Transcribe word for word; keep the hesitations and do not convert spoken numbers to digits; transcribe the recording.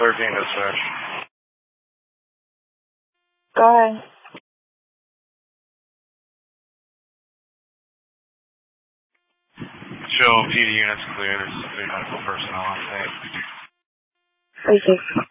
thirteen dispatch. Go ahead. Show P D units clear. There's three medical personnel on site. Thank you.